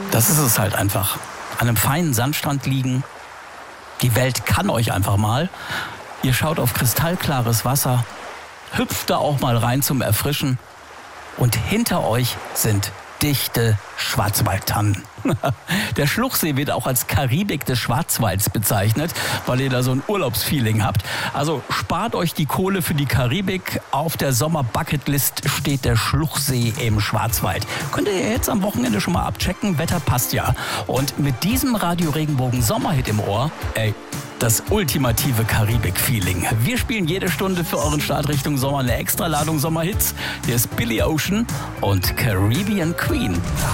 Das ist es halt einfach. An einem feinen Sandstrand liegen. Die Welt kann euch einfach mal. Ihr schaut auf kristallklares Wasser, hüpft da auch mal rein zum Erfrischen. Und hinter euch sind dichte Schwarzwaldtannen. Der Schluchsee wird auch als Karibik des Schwarzwalds bezeichnet, weil ihr da so ein Urlaubsfeeling habt. Also spart euch die Kohle für die Karibik. Auf der Sommer-Bucketlist steht der Schluchsee im Schwarzwald. Könnt ihr jetzt am Wochenende schon mal abchecken. Wetter passt ja. Und mit diesem Radio Regenbogen Sommerhit im Ohr, das ultimative Karibik-Feeling. Wir spielen jede Stunde für euren Start Richtung Sommer eine Extraladung Sommerhits. Hier ist Billy Ocean und Caribbean Queen.